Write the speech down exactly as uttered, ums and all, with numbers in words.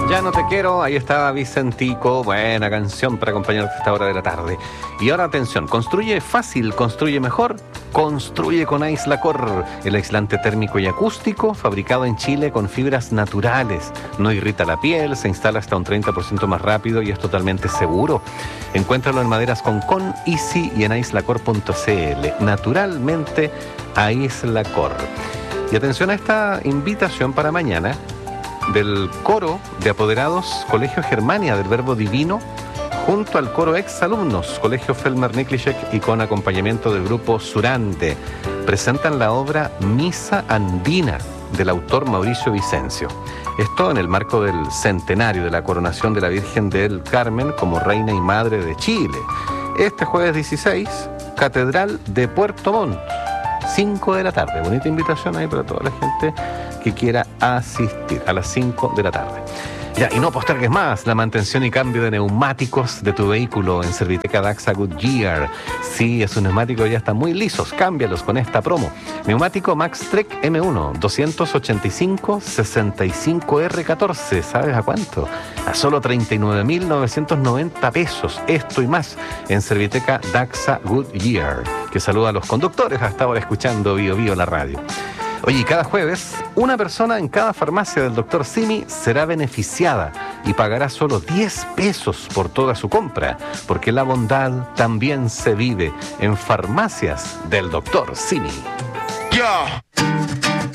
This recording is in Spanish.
Ya no te quiero, ahí estaba Vicentico, buena canción para acompañarte a esta hora de la tarde. Y ahora atención, construye fácil, construye mejor, construye con Aislacor, el aislante térmico y acústico, fabricado en Chile con fibras naturales. No irrita la piel, se instala hasta un treinta por ciento más rápido y es totalmente seguro. Encuéntralo en Maderas Concón, Easy y en aislacor punto c l. Naturalmente, Aislacor. Y atención a esta invitación para mañana del coro de apoderados Colegio Germania del Verbo Divino junto al coro exalumnos Colegio Felmer Niklicek y con acompañamiento del grupo Surante. Presentan la obra Misa Andina del autor Mauricio Vicencio. Esto en el marco del centenario de la coronación de la Virgen del Carmen como Reina y Madre de Chile. Este jueves dieciséis, Catedral de Puerto Montt, cinco de la tarde. Bonita invitación ahí para toda la gente que quiera asistir a las cinco de la tarde. Ya, y no postergues más la mantención y cambio de neumáticos de tu vehículo en Serviteca Daxa Goodyear. Sí, esos neumáticos ya están muy lisos, cámbialos con esta promo. Neumático Maxtrek M uno, doscientos ochenta y cinco sesenta y cinco R catorce, ¿sabes a cuánto? A solo treinta y nueve mil novecientos noventa pesos, esto y más, en Serviteca Daxa Goodyear, que saluda a los conductores hasta ahora escuchando Bio Bio la radio. Oye, cada jueves, una persona en cada farmacia del doctor Simi será beneficiada y pagará solo diez pesos por toda su compra, porque la bondad también se vive en farmacias del doctor Simi. Yeah.